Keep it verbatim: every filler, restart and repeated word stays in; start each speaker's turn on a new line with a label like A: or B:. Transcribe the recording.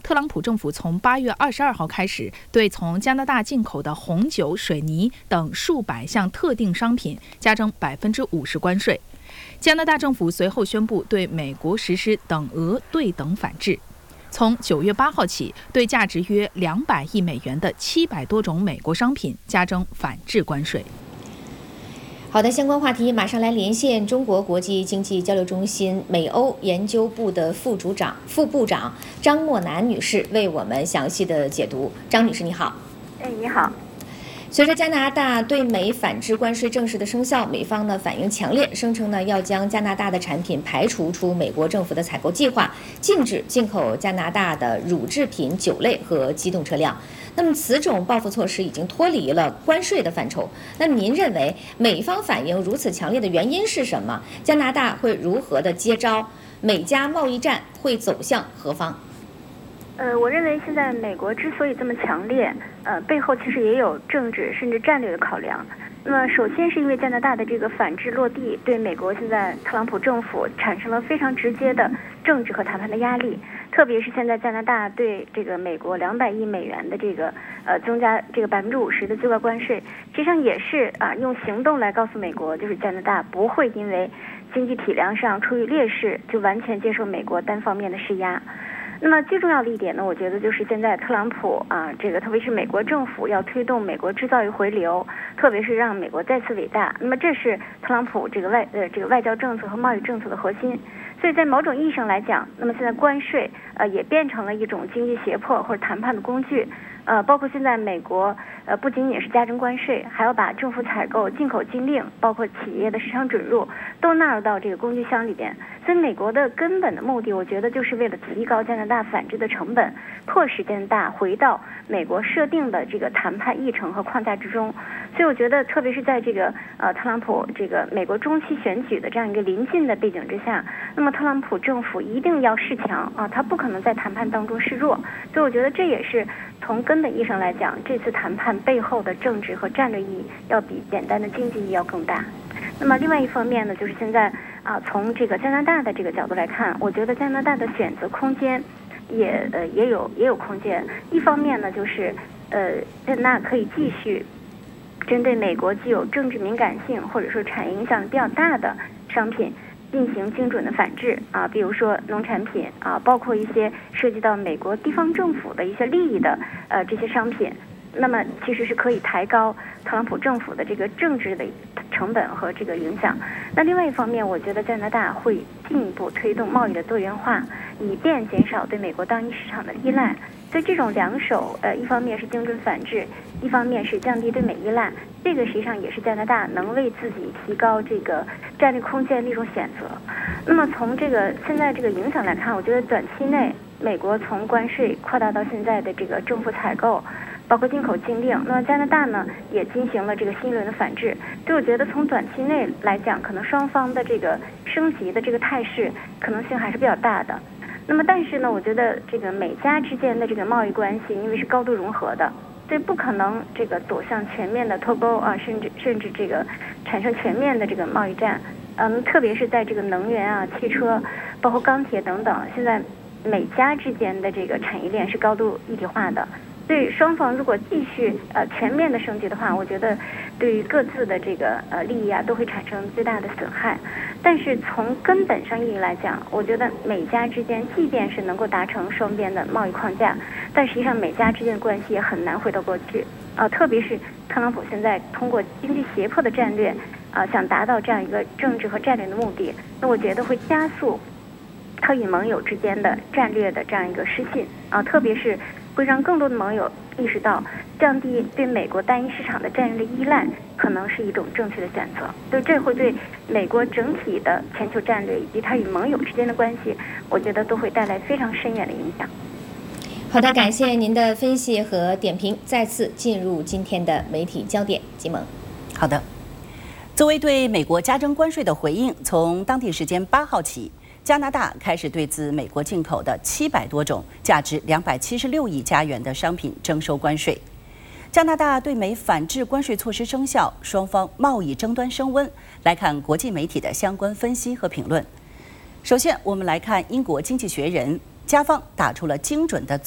A: 特朗普政府从八月二十二号开始，对从加拿大进口的红酒、水泥等数百项特定商品加征百分之五十关税。加拿大政府随后宣布对美国实施等额对等反制。从九月八号起，对价值约两百亿美元的七百多种美国商品加征反制关税。
B: 好的，相关话题马上来连线中国国际经济交流中心美欧研究部的副组长、副部长张默楠女士为我们详细的解读。张女士，你好。
C: 哎，你好。
B: 随着加拿大对美反制关税正式的生效，美方呢反应强烈，声称呢要将加拿大的产品排除出美国政府的采购计划，禁止进口加拿大的乳制品、酒类和机动车辆。那么此种报复措施已经脱离了关税的范畴。那您认为美方反应如此强烈的原因是什么？加拿大会如何的接招？美加贸易战会走向何方？
C: 呃，我认为现在美国之所以这么强烈，呃，背后其实也有政治甚至战略的考量。那么，首先是因为加拿大的这个反制落地，对美国现在特朗普政府产生了非常直接的政治和谈判的压力。特别是现在加拿大对这个美国两百亿美元的这个呃增加这个百分之五十的最高关税，实际上也是啊、呃、用行动来告诉美国，就是加拿大不会因为经济体量上处于劣势就完全接受美国单方面的施压。那么最重要的一点呢，我觉得就是现在特朗普啊，这个特别是美国政府要推动美国制造业回流，特别是让美国再次伟大。那么这是特朗普这个外呃这个外交政策和贸易政策的核心。所以在某种意义上来讲，那么现在关税呃也变成了一种经济胁迫或者谈判的工具。呃，包括现在美国呃不仅仅是加征关税，还要把政府采购、进口禁令，包括企业的市场准入，都纳入到这个工具箱里边。所以美国的根本的目的，我觉得就是为了提高加拿大反制的成本，迫使加拿大回到美国设定的这个谈判议程和框架之中。所以我觉得，特别是在这个呃特朗普这个美国中期选举的这样一个临近的背景之下，那么特朗普政府一定要示强啊，他不可能在谈判当中示弱。所以我觉得这也是从根本意义上来讲，这次谈判背后的政治和战略意义要比简单的经济意义要更大。那么另外一方面呢，就是现在啊，从这个加拿大的这个角度来看，我觉得加拿大的选择空间也呃也有也有空间。一方面呢，就是呃加拿大可以继续针对美国具有政治敏感性或者说产业影响比较大的商品进行精准的反制啊，比如说农产品啊，包括一些涉及到美国地方政府的一些利益的呃这些商品，那么其实是可以抬高特朗普政府的这个政治的成本和这个影响。那另外一方面，我觉得加拿大会进一步推动贸易的多元化，以便减少对美国单一市场的依赖。所以这种两手，呃，一方面是精准反制，一方面是降低对美依赖，这个实际上也是加拿大能为自己提高这个战略空间的一种选择。那么从这个现在这个影响来看，我觉得短期内美国从关税扩大到现在的这个政府采购，包括进口禁令，那么加拿大呢也进行了这个新一轮的反制。所以我觉得从短期内来讲，可能双方的这个升级的这个态势可能性还是比较大的。那么但是呢，我觉得这个美加之间的这个贸易关系，因为是高度融合的，所以不可能这个走向全面的脱钩啊，甚至甚至这个产生全面的这个贸易战。嗯，特别是在这个能源啊、汽车、包括钢铁等等，现在美加之间的这个产业链是高度一体化的。所以双方如果继续呃全面的升级的话，我觉得对于各自的这个呃利益啊都会产生最大的损害。但是从根本上意义来讲，我觉得美加之间即便是能够达成双边的贸易框架，但实际上美加之间的关系也很难回到过去啊、呃。特别是特朗普现在通过经济胁迫的战略啊、呃，想达到这样一个政治和战略的目的，那我觉得会加速他与盟友之间的战略的这样一个失信啊、呃，特别是会让更多的盟友意识到，降低对美国单一市场的战略依赖可能是一种正确的选择。所以这会对美国整体的全球战略以及它与盟友之间的关系，我觉得都会带来非常深远的影响。
B: 好的，感谢您的分析和点评。再次进入今天的媒体焦点，金萌。
D: 好的，作为对美国加征关税的回应，从当地时间八号起，加拿大开始对自美国进口的七百多种价值两百七十六亿加元的商品征收关税。加拿大对美反制关税措施生效，双方贸易争端升温。来看国际媒体的相关分析和评论。首先，我们来看英国《经济学人》，加方打出了精准的